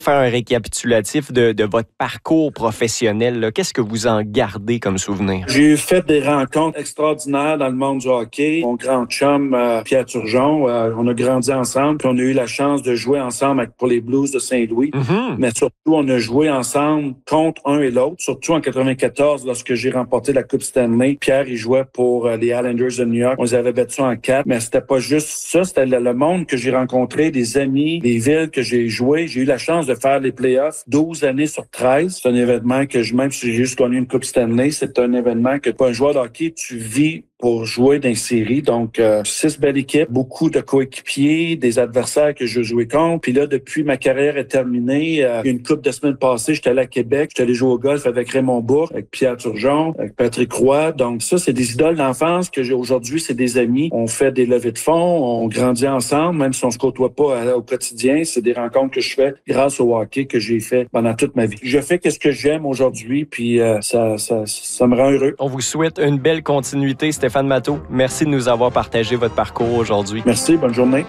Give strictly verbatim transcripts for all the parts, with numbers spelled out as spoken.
Faire un récapitulatif de, de votre parcours professionnel, là. Qu'est-ce que vous en gardez comme souvenir? J'ai fait des rencontres extraordinaires dans le monde du hockey. Mon grand chum, euh, Pierre Turgeon, euh, on a grandi ensemble, puis on a eu la chance de jouer ensemble avec, pour les Blues de Saint-Louis. Mm-hmm. Mais surtout, on a joué ensemble contre un et l'autre. Surtout en quatre-vingt-quatorze, lorsque j'ai remporté la Coupe Stanley. Pierre, il jouait pour euh, les Islanders de New York. On les avait battus en quatre. Mais c'était pas juste ça, c'était le, le monde que j'ai rencontré, des amis, des villes que j'ai joué. J'ai eu la chance de faire les playoffs douze années sur treize. C'est un événement que je, même si j'ai juste gagné une Coupe Stanley, c'est un événement que pour un joueur de hockey, tu vis pour jouer dans une série. Donc, euh, six belles équipes, beaucoup de coéquipiers, des adversaires que je jouais contre. Puis là, depuis ma carrière est terminée, euh, une couple de semaines passées, j'étais allé à Québec, j'étais allé jouer au golf avec Raymond Bourque, avec Pierre Turgeon, avec Patrick Roy. Donc ça, c'est des idoles d'enfance que j'ai aujourd'hui, c'est des amis. On fait des levées de fonds, on grandit ensemble, même si on se côtoie pas à, au quotidien. C'est des rencontres que je fais grâce au hockey que j'ai fait pendant toute ma vie. Je fais ce que j'aime aujourd'hui, puis euh, ça, ça, ça me rend heureux. On vous souhaite une belle continuité, Stéphane Matteau, merci de nous avoir partagé votre parcours aujourd'hui. Merci, bonne journée.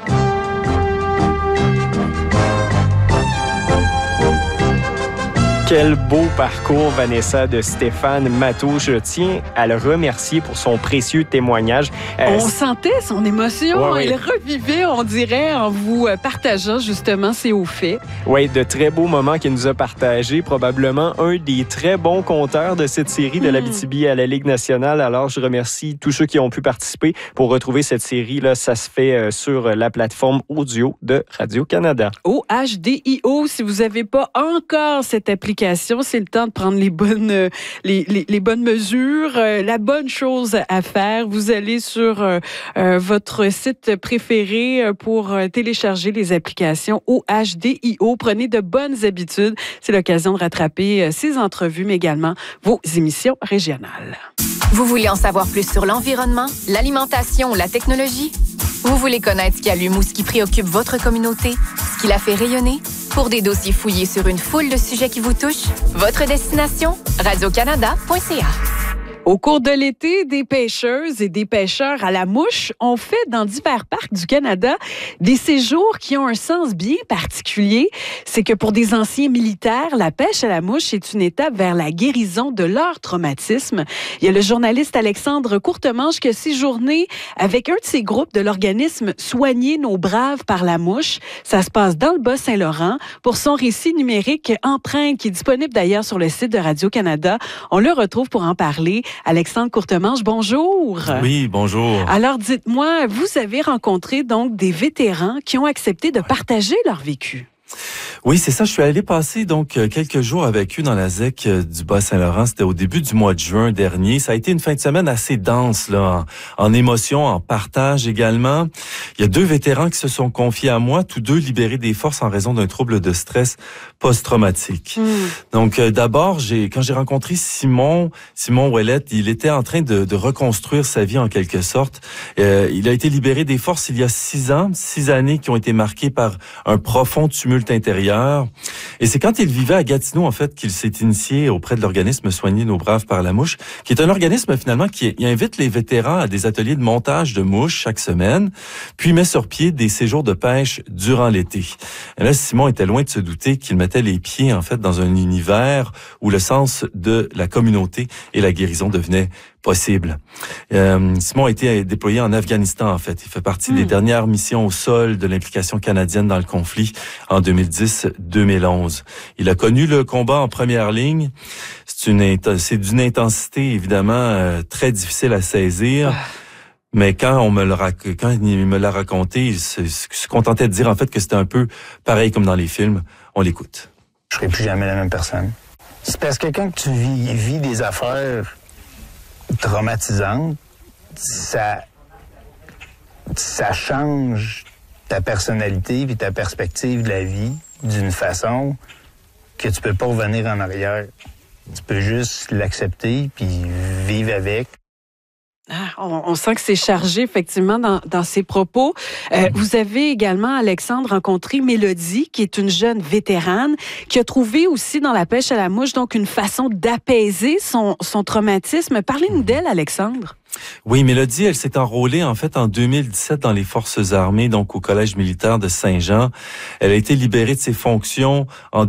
Quel beau parcours, Vanessa, de Stéphane Matteau. Je tiens à le remercier pour son précieux témoignage. Euh, on sentait son émotion. Ouais, Il ouais. revivait, on dirait, en vous partageant justement ses hauts faits. Oui, de très beaux moments qu'il nous a partagés. Probablement un des très bons compteurs de cette série de mmh. l'Abitibi à la Ligue nationale. Alors, je remercie tous ceux qui ont pu participer. Pour retrouver cette série-là, ça se fait sur la plateforme audio de Radio-Canada. O H D I O, si vous n'avez pas encore cette application, c'est le temps de prendre les bonnes, les, les, les bonnes mesures, euh, la bonne chose à faire. Vous allez sur euh, euh, votre site préféré pour euh, télécharger les applications O H D I O. Prenez de bonnes habitudes. C'est l'occasion de rattraper euh, ces entrevues, mais également vos émissions régionales. Vous voulez en savoir plus sur l'environnement, l'alimentation ou la technologie? Vous voulez connaître ce qui allume ou ce qui préoccupe votre communauté, ce qui la fait rayonner? Pour des dossiers fouillés sur une foule de sujets qui vous touchent, votre destination, radio canada point c a. Au cours de l'été, des pêcheuses et des pêcheurs à la mouche ont fait dans divers parcs du Canada des séjours qui ont un sens bien particulier. C'est que pour des anciens militaires, la pêche à la mouche est une étape vers la guérison de leur traumatisme. Il y a le journaliste Alexandre Courtemanche qui a séjourné avec un de ces groupes de l'organisme Soigner nos braves par la mouche. Ça se passe dans le Bas-Saint-Laurent. Pour son récit numérique Empreinte, qui est disponible d'ailleurs sur le site de Radio-Canada, on le retrouve pour en parler. Alexandre Courtemanche, bonjour. Oui, bonjour. Alors, dites-moi, vous avez rencontré donc des vétérans qui ont accepté de partager leur vécu. Oui, c'est ça. Je suis allé passer donc quelques jours avec eux dans la Z E C du Bas-Saint-Laurent. C'était au début du mois de juin dernier. Ça a été une fin de semaine assez dense, là, en, en émotion, en partage également. Il y a deux vétérans qui se sont confiés à moi, tous deux libérés des forces en raison d'un trouble de stress post-traumatique. Mmh. Donc, euh, d'abord, j'ai quand j'ai rencontré Simon, Simon Ouellette, il était en train de, de reconstruire sa vie en quelque sorte. Euh, il a été libéré des forces il y a six ans, six années qui ont été marquées par un profond tumulte intérieur. Et c'est quand il vivait à Gatineau, en fait, qu'il s'est initié auprès de l'organisme Soigner nos braves par la mouche, qui est un organisme, finalement, qui il invite les vétérans à des ateliers de montage de mouches chaque semaine, puis met sur pied des séjours de pêche durant l'été. Et là, Simon était loin de se douter qu'il mettait les pieds, en fait, dans un univers où le sens de la communauté et la guérison devenaient possible. Euh, Simon a été déployé en Afghanistan, en fait. Il fait partie mmh. des dernières missions au sol de l'implication canadienne dans le conflit en deux mille dix deux mille onze. Il a connu le combat en première ligne. C'est une c'est d'une intensité, évidemment, euh, très difficile à saisir. Ah. Mais quand on me le rac- quand il me l'a raconté, il se, se contentait de dire, en fait, que c'était un peu pareil comme dans les films. On l'écoute. Je serai plus jamais la même personne. C'est parce que quand tu vis, vis des affaires traumatisante, ça, ça change ta personnalité puis ta perspective de la vie d'une façon que tu peux pas revenir en arrière. Tu peux juste l'accepter puis vivre avec. Ah, on, on sent que c'est chargé, effectivement, dans, dans ses propos. Euh, vous avez également, Alexandre, rencontré Mélodie, qui est une jeune vétérane, qui a trouvé aussi dans la pêche à la mouche, donc, une façon d'apaiser son, son traumatisme. Parlez-nous d'elle, Alexandre. Oui, Mélodie, elle s'est enrôlée, en fait, en deux mille dix-sept dans les forces armées, donc au Collège militaire de Saint-Jean. Elle a été libérée de ses fonctions en